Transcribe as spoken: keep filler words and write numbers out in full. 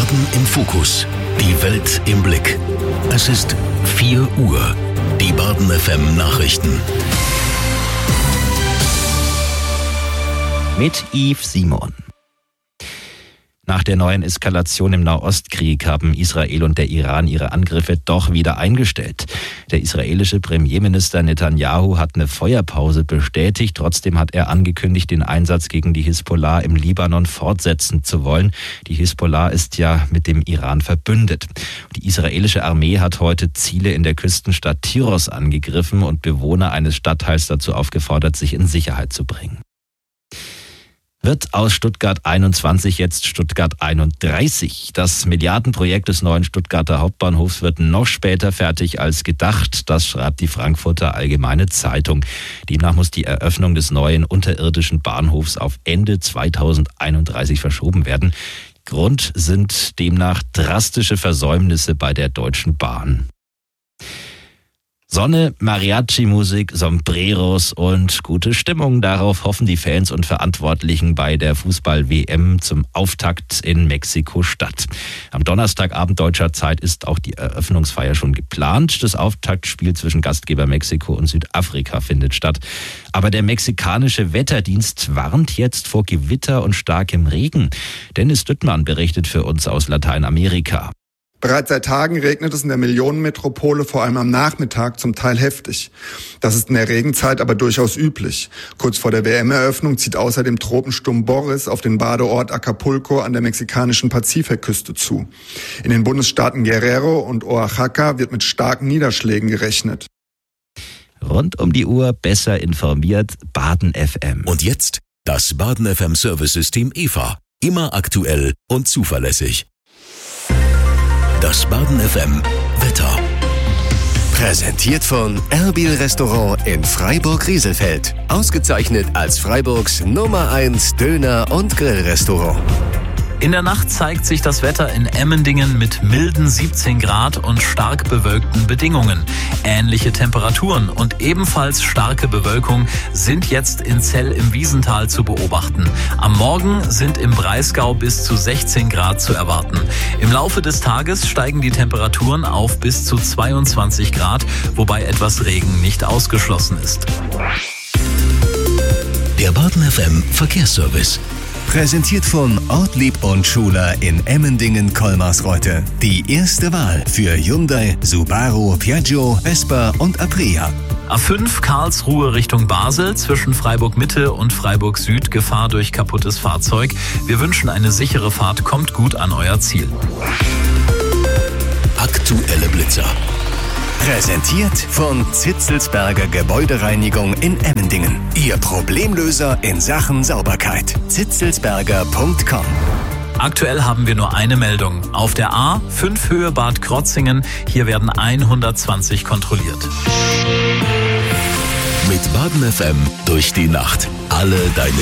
Baden im Fokus. Die Welt im Blick. Es ist vier Uhr. Die Baden F M Nachrichten. Mit Yves Simon. Nach der neuen Eskalation im Nahostkrieg haben Israel und der Iran ihre Angriffe doch wieder eingestellt. Der israelische Premierminister Netanyahu hat eine Feuerpause bestätigt. Trotzdem hat er angekündigt, den Einsatz gegen die Hisbollah im Libanon fortsetzen zu wollen. Die Hisbollah ist ja mit dem Iran verbündet. Die israelische Armee hat heute Ziele in der Küstenstadt Tyros angegriffen und Bewohner eines Stadtteils dazu aufgefordert, sich in Sicherheit zu bringen. Wird aus Stuttgart einundzwanzig jetzt Stuttgart einunddreißig. Das Milliardenprojekt des neuen Stuttgarter Hauptbahnhofs wird noch später fertig als gedacht. Das schreibt die Frankfurter Allgemeine Zeitung. Demnach muss die Eröffnung des neuen unterirdischen Bahnhofs auf Ende zweitausendeinunddreißig verschoben werden. Grund sind demnach drastische Versäumnisse bei der Deutschen Bahn. Sonne, Mariachi-Musik, Sombreros und gute Stimmung. Darauf hoffen die Fans und Verantwortlichen bei der Fußball-W M zum Auftakt in Mexiko-Stadt. Am Donnerstagabend deutscher Zeit ist auch die Eröffnungsfeier schon geplant. Das Auftaktspiel zwischen Gastgeber Mexiko und Südafrika findet statt. Aber der mexikanische Wetterdienst warnt jetzt vor Gewitter und starkem Regen. Dennis Düttmann berichtet für uns aus Lateinamerika. Bereits seit Tagen regnet es in der Millionenmetropole vor allem am Nachmittag zum Teil heftig. Das ist in der Regenzeit aber durchaus üblich. Kurz vor der W M-Eröffnung zieht außerdem Tropensturm Boris auf den Badeort Acapulco an der mexikanischen Pazifikküste zu. In den Bundesstaaten Guerrero und Oaxaca wird mit starken Niederschlägen gerechnet. Rund um die Uhr besser informiert, Baden F M. Und jetzt das Baden F M Service-System E V A. Immer aktuell und zuverlässig. Das Baden F M Wetter. Präsentiert von Erbil Restaurant in Freiburg-Rieselfeld. Ausgezeichnet als Freiburgs Nummer eins Döner- und Grillrestaurant. In der Nacht zeigt sich das Wetter in Emmendingen mit milden siebzehn Grad und stark bewölkten Bedingungen. Ähnliche Temperaturen und ebenfalls starke Bewölkung sind jetzt in Zell im Wiesental zu beobachten. Am Morgen sind im Breisgau bis zu sechzehn Grad zu erwarten. Im Laufe des Tages steigen die Temperaturen auf bis zu zweiundzwanzig Grad, wobei etwas Regen nicht ausgeschlossen ist. Der Baden F M Verkehrsservice. Präsentiert von Ortlieb und Schuler in Emmendingen-Kolmarsreute. Die erste Wahl für Hyundai, Subaru, Piaggio, Vespa und Aprilia. A fünf Karlsruhe Richtung Basel, zwischen Freiburg Mitte und Freiburg Süd, Gefahr durch kaputtes Fahrzeug. Wir wünschen eine sichere Fahrt, kommt gut an euer Ziel. Aktuelle Blitzer. Präsentiert von Zitzelsberger Gebäudereinigung in Emmendingen. Ihr Problemlöser in Sachen Sauberkeit. zitzelsberger punkt com. Aktuell haben wir nur eine Meldung. Auf der A fünf Höhe Bad Krotzingen. Hier werden hundertzwanzig kontrolliert. Mit Baden F M durch die Nacht. Alle deine